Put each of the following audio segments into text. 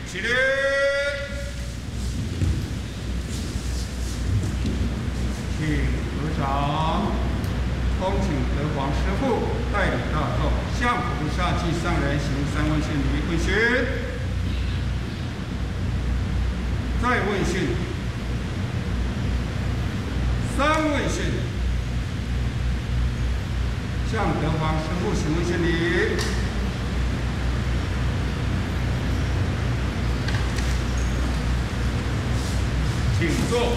起立。请合掌，恭请德皇师父带领大众向菩萨及上人行三问讯礼，问讯，再问讯，三问讯，向德皇师父行问讯礼。请坐。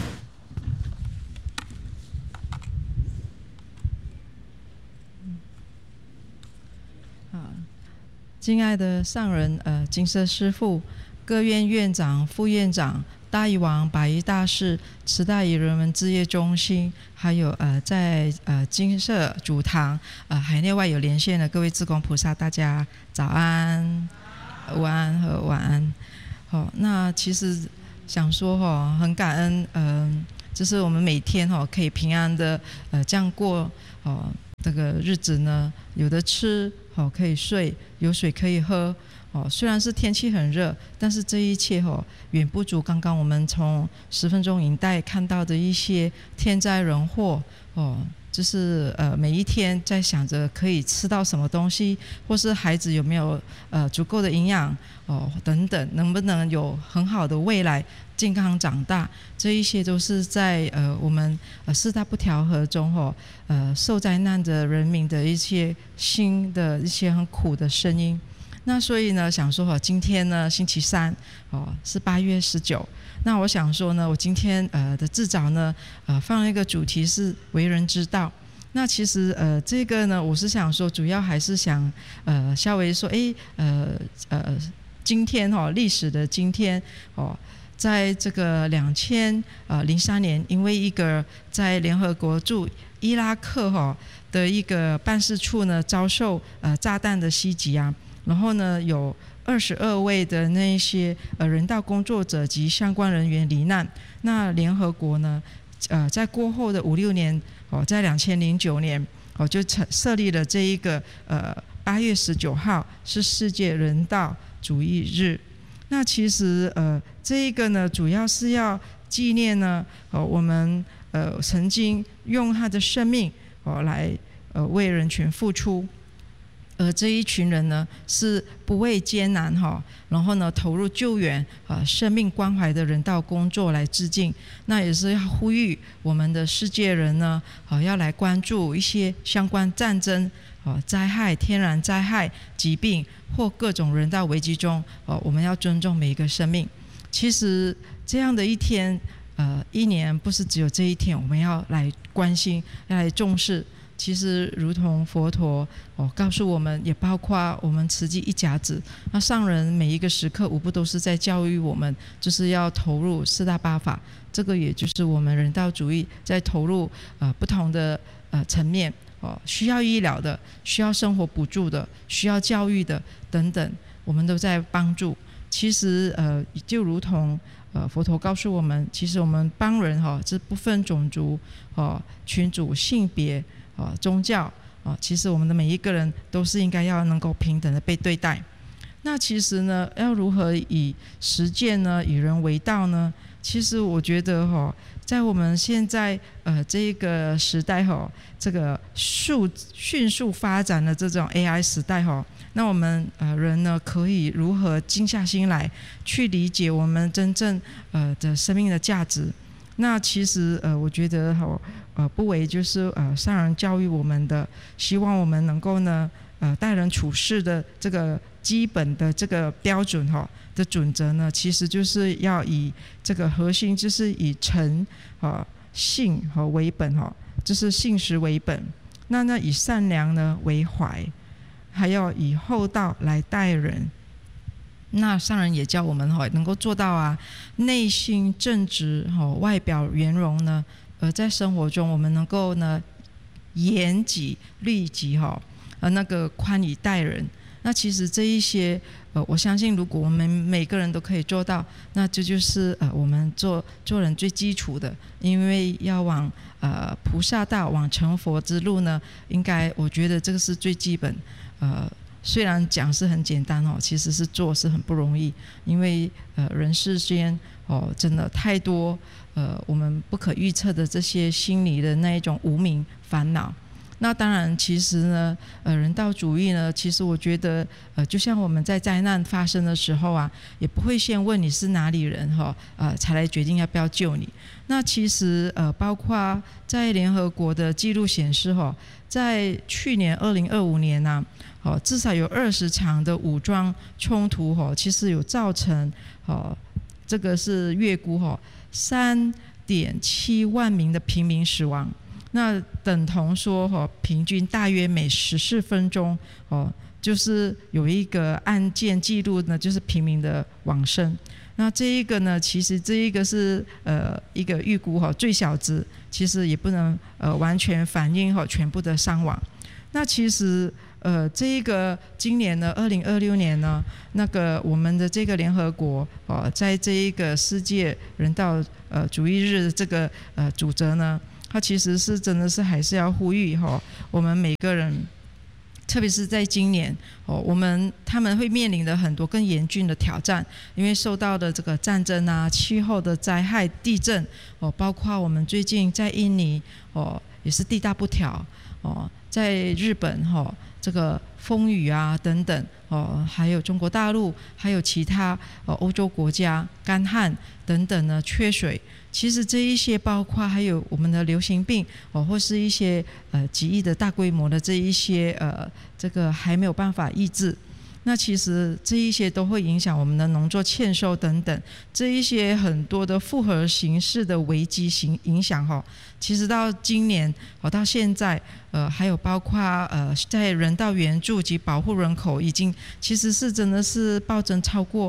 敬爱的上人，金色师父、各院院长、副院长、大义王、百义大士、慈大以人文置业中心，还有在金色主堂海内外有连线的各位志工菩萨，大家早安、午安和晚安。好，那其实想说很感恩，就是我们每天可以平安的这样过这个日子呢，有的吃可以睡，有水可以喝虽然是天气很热，但是这一切远不足刚刚我们从10分钟影带看到的一些天灾人祸就是每一天在想着可以吃到什么东西，或是孩子有没有足够的营养等等，能不能有很好的未来健康长大，这一些都是在我们四大不调和中受灾难的人民的一些心的一些很苦的声音。那所以呢，想说今天呢星期三是8月19，那我想说呢，我今天的自早呢放了一个主题是为人之道。那其实这个呢，我是想说，主要还是想稍微说今天历史的今天在这个2003年，因为一个在联合国驻伊拉克的一个办事处呢遭受炸弹的袭击啊，然后呢有22位的那些人道工作者及相关人员罹难。那联合国呢在过后的5-6年在2009年就设立了这一个8月19号是世界人道主义日。那其实这一个呢主要是要纪念呢我们曾经用他的生命来为人群付出，而这一群人呢是不畏艰难然后呢投入救援生命关怀的人道工作来致敬。那也是要呼吁我们的世界人呢要来关注一些相关战争灾害、天然灾害、疾病或各种人道危机中我们要尊重每一个生命。其实这样的一天一年不是只有这一天，我们要来关心，要来重视。其实如同佛陀告诉我们，也包括我们慈济一甲子，那上人每一个时刻无不都是在教育我们，就是要投入四大八法。这个也就是我们人道主义在投入不同的层面需要医疗的，需要生活补助的，需要教育的等等，我们都在帮助。其实就如同佛陀告诉我们，其实我们帮人这不分种族群组、性别宗教其实我们的每一个人都是应该要能够平等的被对待。那其实呢，要如何以实践呢，以人为道呢？其实我觉得在我们现在这个时代这个迅速发展的这种 AI 时代那我们人呢可以如何静下心来去理解我们真正的生命的价值？那其实我觉得不为就是上人教育我们的，希望我们能够呢待人处事的这个基本的这个标准的准则呢，其实就是要以这个核心就是以诚信为本就是信实为本。那以善良呢为怀，还要以厚道来待人。那上人也教我们能够做到内心正直外表圆融呢，而在生活中我们能够呢严己律己那个宽以待人。那其实这一些我相信如果我们每个人都可以做到，那这就是我们做人最基础的。因为要往菩萨道、往成佛之路呢，应该我觉得这个是最基本虽然讲是很简单其实是做是很不容易，因为人世间真的太多我们不可预测的这些心理的那一种无明烦恼。那当然其实呢人道主义呢，其实我觉得就像我们在灾难发生的时候啊，也不会先问你是哪里人才来决定要不要救你。那其实包括在联合国的记录显示在去年2025年啊至少有20场的武装冲突其实有造成这个是预估3.7万名的平民死亡。那等同说平均大约每14分钟就是有一个案件记录呢，就是平民的往生。那这一个呢，其实这一个是一个预估最小值，其实也不能完全反映全部的伤亡。那其实这一个今年呢2026年呢，那个我们的这个联合国在这一个世界人道主义日这个主责呢，它其实是真的是还是要呼吁我们每个人，特别是在今年他们会面临的很多更严峻的挑战，因为受到的这个战争啊、气候的灾害、地震包括我们最近在印尼也是地大不调在日本这个风雨啊等等还有中国大陆，还有其他欧洲国家干旱等等呢，缺水。其实这一些包括还有我们的流行病或是一些极易的大规模的这一些这个还没有办法抑制。那其实这一些都会影响我们的农作欠收等等，这一些很多的复合形式的危机影响其实到今年到现在还有包括在人道援助及保护人口已经其实是真的是暴增超过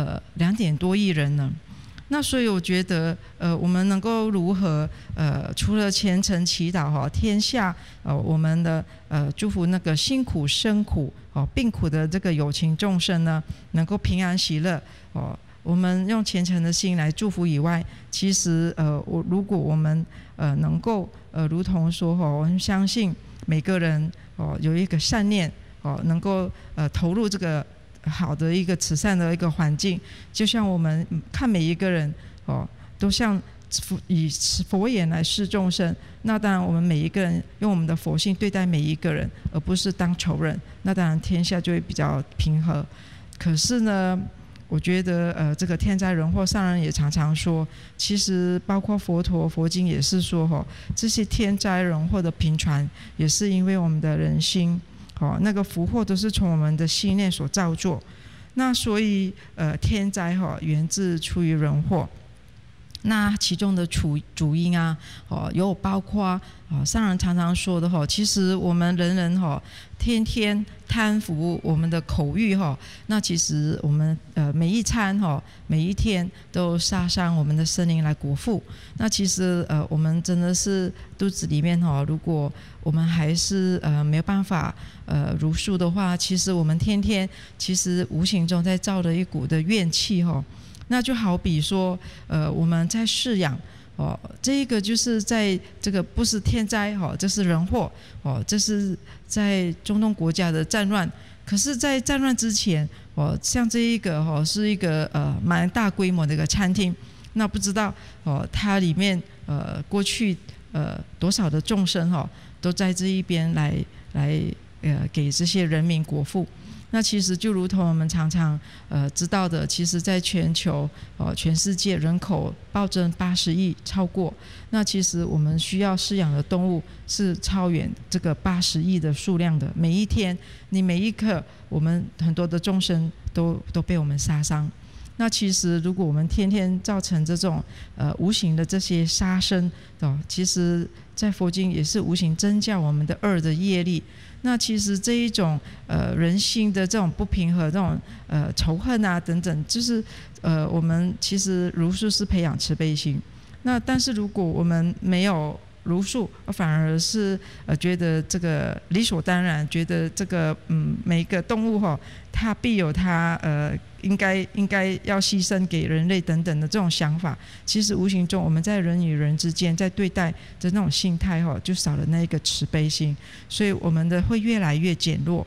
2点多亿人呢。那所以我觉得我们能够如何除了虔诚祈祷天下我们的祝福那个辛苦生苦病苦的这个有情众生呢，能够平安喜乐我们用虔诚的心来祝福以外，其实如果我们能够如同说我们相信每个人有一个善念能够投入这个好的一个慈善的一个环境，就像我们看每一个人都像以佛眼来视众生。那当然我们每一个人用我们的佛性对待每一个人，而不是当仇人，那当然天下就会比较平和。可是呢我觉得这个天灾人祸，上人也常常说，其实包括佛经也是说这些天灾人祸的频传也是因为我们的人心那个福祸都是从我们的心念所造作。那所以天灾源自出于人祸。那其中的主因啊有包括上人常常说的其实我们人天天贪腐我们的口欲那其实我们每一餐每一天都杀伤我们的生灵来果腹。那其实我们真的是肚子里面如果我们还是没有办法如数的话，其实我们天天其实无形中在造了一股的怨气那就好比说我们在饲养这一个就是在这个不是天灾这是人祸这是在中东国家的战乱。可是在战乱之前像这一个是一个蛮大规模的一个餐厅，那不知道它里面过去多少的众生都在这一边来给这些人民果腹。那其实就如同我们常常知道的，其实在全球全世界人口暴增80亿超过，那其实我们需要饲养的动物是超远这个80亿的数量的。每一天你每一刻我们很多的众生都被我们杀伤。那其实如果我们天天造成这种无形的这些杀生其实在佛经也是无形增加我们的恶的业力。那其实这一种人心的这种不平和，这种仇恨啊等等，就是我们其实如数是培养慈悲心。那但是如果我们没有如数，反而是觉得这个理所当然，觉得这个每一个动物它必有它应该要牺牲给人类等等的这种想法，其实无形中我们在人与人之间在对待的那种心态就少了那一个慈悲心，所以我们的会越来越减弱。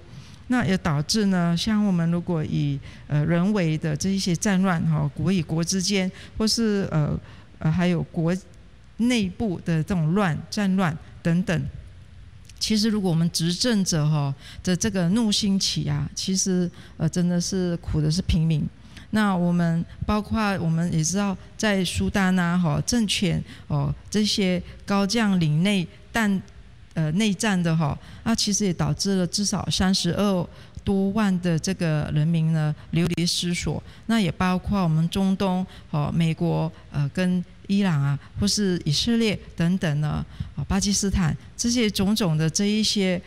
那也导致呢，像我们如果以人为的这一些战乱国与国之间，或是还有国内部的这种战乱等等，其实如果我们执政者的这个怒心起啊，其实真的是苦的是平民。那我们包括我们也知道，在苏丹啊政权这些高将领内战的其实也导致了至少32多万的这个人民呢流离失所。那也包括我们中东美国跟伊朗啊，或是以色列等等呢巴基斯坦这些种种的这一些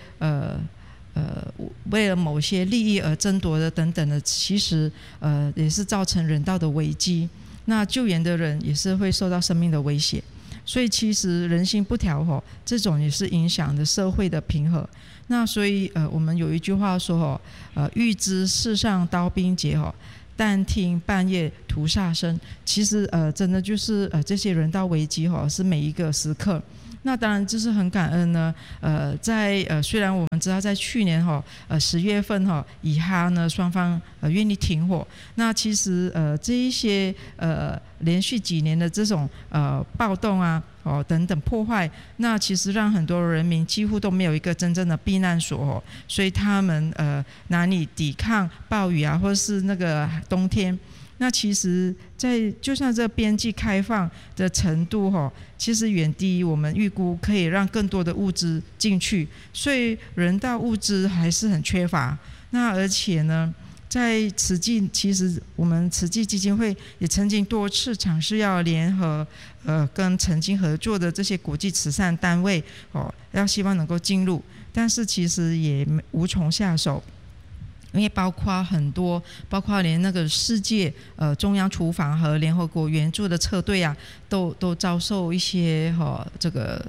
为了某些利益而争夺的等等的，其实也是造成人道的危机。那救援的人也是会受到生命的威胁。所以其实人心不调这种也是影响的社会的平和。那所以我们有一句话说欲知世上刀兵劫但听半夜屠杀声。其实真的就是这些人道危机是每一个时刻。那当然就是很感恩呢在虽然我们知道在去年10月份以哈呢双方愿意停火，那其实这一些连续几年的这种暴动啊等等破坏，那其实让很多人民几乎都没有一个真正的避难所所以他们难以抵抗暴雨啊，或是那个冬天。那其实就算这边际开放的程度其实远低于我们预估可以让更多的物资进去，所以人道物资还是很缺乏。那而且呢在慈济，其实我们慈济基金会也曾经多次尝试要联合跟曾经合作的这些国际慈善单位要希望能够进入，但是其实也无从下手。因为包括连那个世界中央厨房和联合国援助的车队啊，都遭受一些这个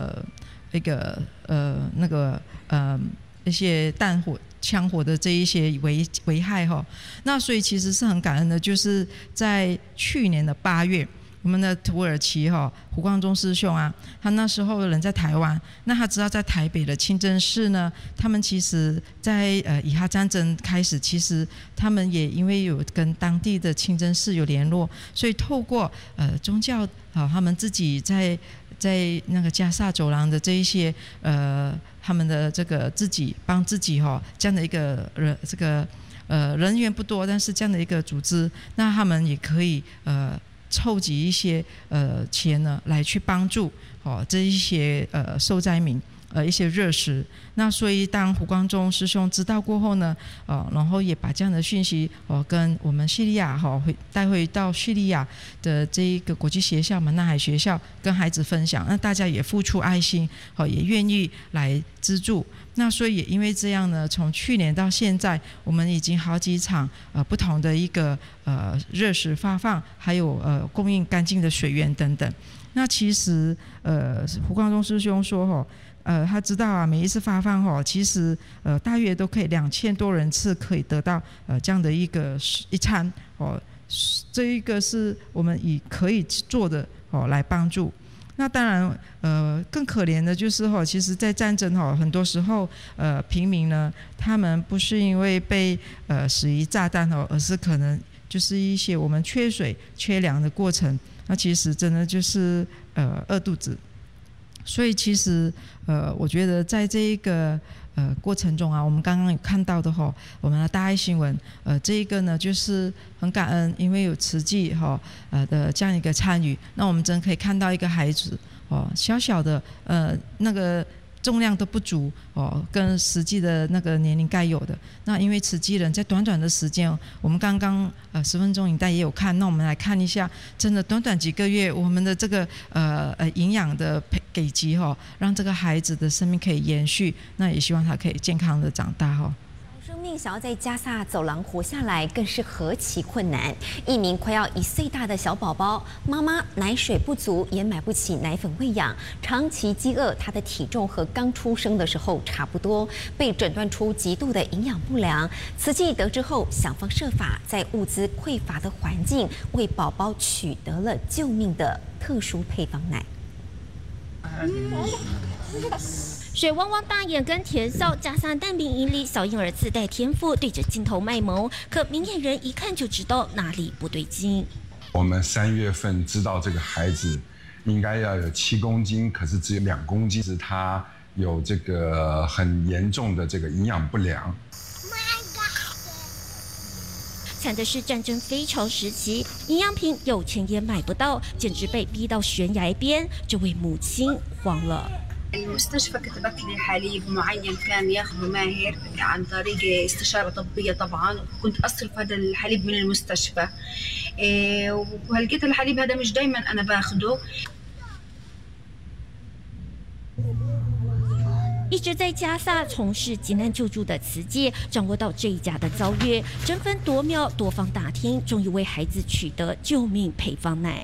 一些弹火枪火的这一些危害那所以其实是很感恩的，就是在去年的8月。我们的土耳其胡光中师兄啊，他那时候人在台湾，那他知道在台北的清真寺呢，他们其实在以哈战争开始，其实他们也因为有跟当地的清真寺有联络，所以透过宗教他们自己在那个加萨走廊的这一些他们的这个自己帮自己这样的一个人员不多，但是这样的一个组织，那他们也可以凑集一些钱呢来去帮助这一些受灾民一些热食。那所以当胡光中师兄知道过后呢然后也把这样的讯息跟我们叙利亚带回到叙利亚的这一个国际学校嘛，纳海学校跟孩子分享，那大家也付出爱心也愿意来资助。那所以也因为这样呢，从去年到现在，我们已经好几场不同的一个热食发放，还有供应干净的水源等等。那其实胡光中师兄说他知道啊，每一次发放其实大约都可以2000多人次可以得到这样的一餐这一个是我们可以做的来帮助。那当然更可怜的就是其实在战争很多时候平民呢，他们不是因为被死于炸弹而是可能就是一些我们缺水缺粮的过程，那其实真的就是饿肚子。所以其实我觉得在这一个过程中啊，我们刚刚有看到的我们的大爱新闻这一个呢就是很感恩，因为有慈济的这样一个参与，那我们真可以看到一个孩子小小的那个重量都不足跟实际的那个年龄该有的。那因为慈济人在短短的时间我们刚刚10分钟以内也有看，那我们来看一下，真的短短几个月，我们的这个营养的给给让这个孩子的生命可以延续，那也希望他可以健康的长大生命想要在加萨走廊活下来，更是何其困难。一名快要1岁大的小宝宝，妈妈奶水不足，也买不起奶粉喂养，长期饥饿，他的体重和刚出生的时候差不多，被诊断出极度的营养不良。慈济得知后，想方设法在物资匮乏的环境，为宝宝取得了救命的特殊配方奶。 水汪汪大眼跟甜笑，加上蛋饼营里小婴儿自带天赋，对着镜头卖萌，可明眼人一看就知道哪里不对劲。 我们3月份知道这个孩子应该要有7公斤，可是只有2公斤，是他有这个很严重的这个营养不良。 惨的是战争非常时期，营养品有钱也买不到，简直被逼到悬崖边。这位母亲慌了。 المستشفى كتبت لي حليب معين كان ياخذه ماهر عن طريق استشارة طبية طبعا، وكنت أصرف هذا الحليب من المستشفى، وهلقيت الحليب هذا مش دايما أنا باخده。 一直在加萨从事急难救助的慈济，掌握到这一家的遭遇，争分夺秒，多方打听，终于为孩子取得救命配方奶。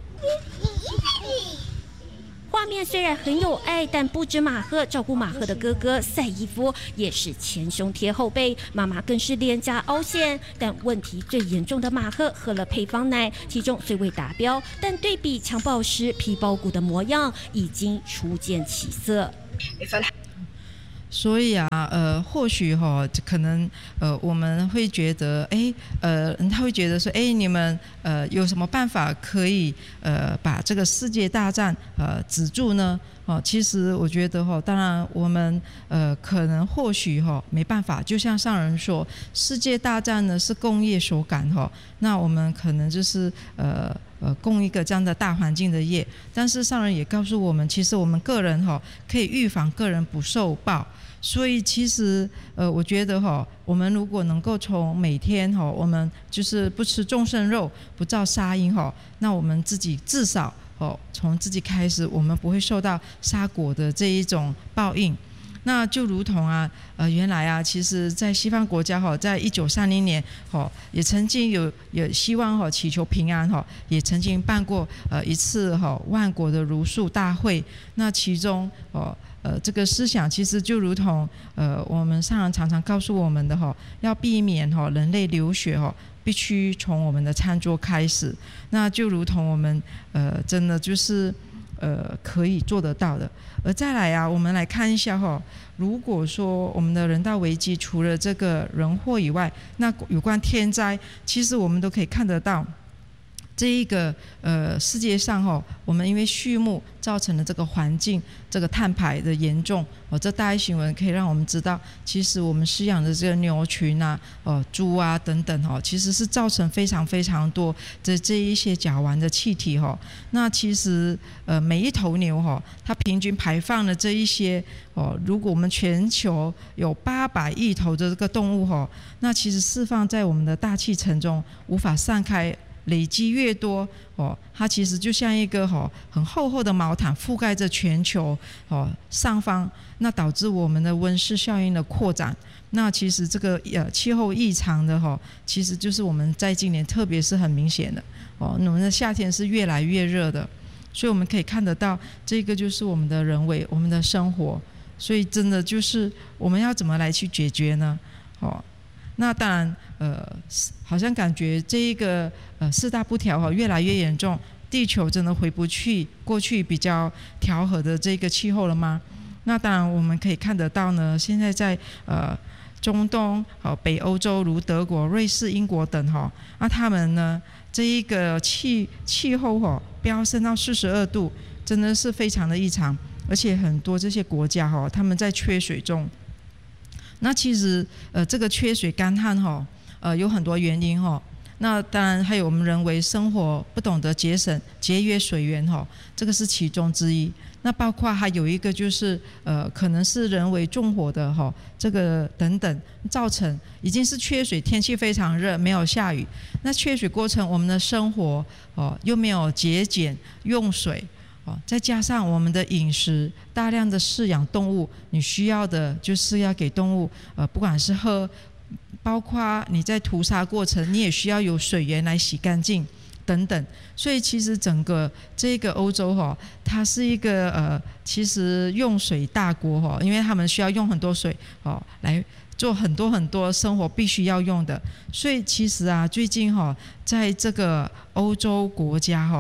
画面虽然很有爱，但不止马赫，照顾马赫的哥哥赛伊夫也是前胸贴后背，妈妈更是脸颊凹陷。但问题最严重的马赫喝了配方奶，体重虽未达标，但对比襁褓时皮包骨的模样，已经初见起色。 所以啊，或许可能我们会觉得，他会觉得说，你们有什么办法可以把这个世界大战止住呢？其实我觉得当然我们可能或许没办法，就像上人说，世界大战呢是工业所感那我们可能就是供一个这样的大环境的业，但是上人也告诉我们，其实我们个人可以预防个人不受报。所以其实我觉得我们如果能够从每天我们就是不吃众生肉，不造杀因那我们自己至少从自己开始，我们不会受到杀果的这一种报应。那就如同原来其实在西方国家在1930年也曾经有希望祈求平安也曾经办过一次万国的茹素大会。那其中这个思想其实就如同我们上人常常告诉我们的要避免人类流血必须从我们的餐桌开始。那就如同我们真的就是可以做得到的。而再来我们来看一下如果说我们的人道危机除了这个人祸以外，那有关天灾，其实我们都可以看得到。这一个世界上我们因为畜牧造成的这个环境这个碳排的严重这大爱新闻可以让我们知道，其实我们饲养的这个牛群猪等等其实是造成非常非常多的这一些甲烷的气体那其实每一头牛它平均排放的这一些如果我们全球有800亿头的这个动物那其实释放在我们的大气层中无法散开，累积越多它其实就像一个很厚厚的毛毯覆盖着全球上方，那导致我们的温室效应的扩展。那其实这个气候异常的其实就是我们在今年特别是很明显的我们的夏天是越来越热的，所以我们可以看得到这个就是我们的人为我们的生活。所以真的就是我们要怎么来去解决呢？那当然好像感觉这一个四大不调越来越严重，地球真的回不去过去比较调和的这个气候了吗？那当然我们可以看得到呢，现在在中东北欧洲如德国、瑞士、英国等那他们呢这一个气候飙升到42度，真的是非常的异常。而且很多这些国家他们在缺水中。那其实这个缺水干旱有很多原因那当然还有我们人为生活不懂得节约水源这个是其中之一。那包括还有一个就是可能是人为纵火的这个等等，造成已经是缺水，天气非常热，没有下雨。那缺水过程，我们的生活又没有节俭用水再加上我们的饮食，大量的饲养动物，你需要的就是要给动物不管是喝，包括你在屠杀过程，你也需要有水源来洗干净等等。所以其实整个这个欧洲它是一个其实用水大国因为他们需要用很多水来做很多很多生活必须要用的。所以其实最近在这个欧洲国家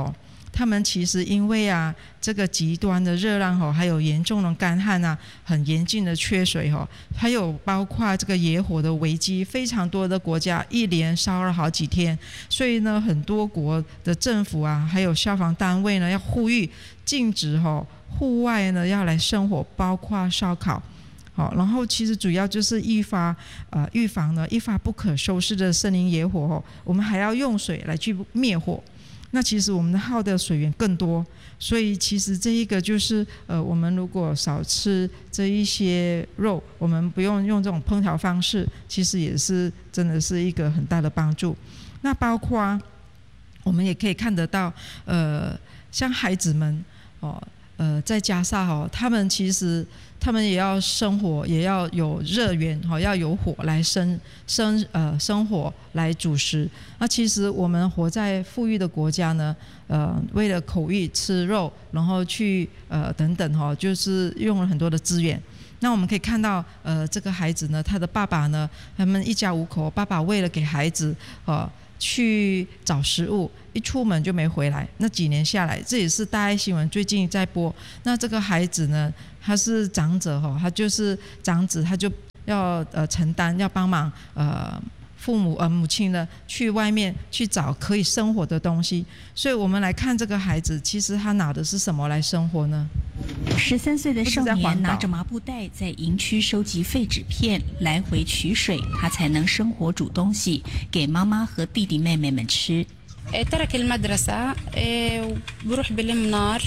他们其实因为啊这个极端的热浪还有严重的干旱啊，很严峻的缺水还有包括这个野火的危机，非常多的国家一连烧了好几天，所以呢很多国的政府啊还有消防单位呢要呼吁禁止户外呢要来生火，包括烧烤。好，然后其实主要就是预防呢一发不可收拾的森林野火我们还要用水来去灭火。那其实我们耗的水源更多，所以其实这一个就是我们如果少吃这一些肉，我们不用这种烹调方式，其实也是真的是一个很大的帮助。那包括我们也可以看得到像孩子们在加萨他们其实他们也要生火，也要有热源要有火来生火来煮食。那其实我们活在富裕的国家呢，为了口欲吃肉，然后去等等就是用了很多的资源。那我们可以看到这个孩子呢，他的爸爸呢，他们一家5口，爸爸为了给孩子去找食物，一出门就没回来。那几年下来，这也是大爱新闻最近在播。那这个孩子呢，他是长者他就是长子，他就要承担，要帮忙母亲呢去外面去找可以生活的东西。所以我们来看这个孩子，其实他拿的是什么来生活呢 ？13岁的少年拿着麻布袋在营区收集废纸片，来回取水，他才能生火煮东西给妈妈和弟弟妹妹们吃。 ترك المدرسة بروح بلم نار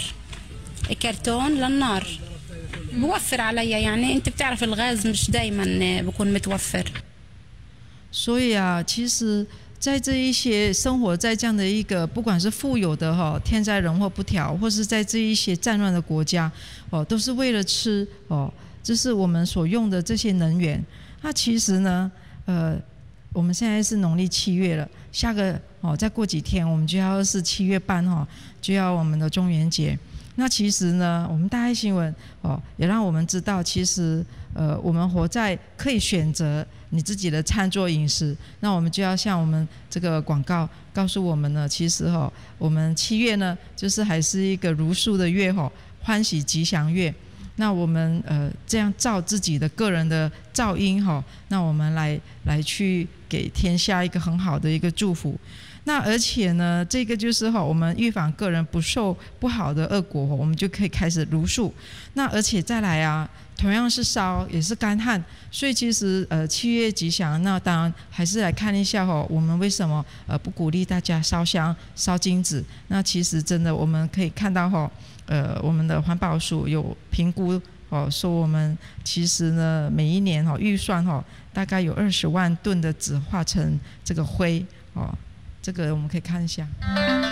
كرتون للنار بوفر عليا يعني انت بتعرف الغاز مش دايما بكون متوفر。 所以啊，其实在这一些生活在这样的一个不管是富有的天灾人祸不调，或是在这一些战乱的国家都是为了吃这是我们所用的这些能源。那其实呢我们现在是农历7月了，下个再过几天我们就要是7月半就要我们的中元节。那其实呢，我们大爱新闻也让我们知道，其实我们活在可以选择你自己的餐桌饮食。那我们就要像我们这个广告告诉我们呢，其实我们7月呢，就是还是一个如数的月欢喜吉祥月。那我们这样照自己的个人的噪音那我们来去给天下一个很好的一个祝福。那而且呢，这个就是我们预防个人不受不好的恶果我们就可以开始如数。那而且再来啊，同样是烧也是干旱，所以其实7月吉祥。那当然还是来看一下我们为什么不鼓励大家烧香烧金纸。那其实真的我们可以看到我们的环保署有评估说我们其实呢每一年预算大概有20万吨的纸化成这个灰这个我们可以看一下。